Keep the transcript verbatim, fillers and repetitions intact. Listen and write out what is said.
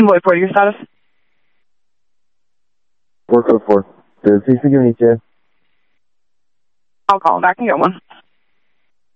Void forty, your status? four code four. Does he speak of an E T A? I'll call him back and get one.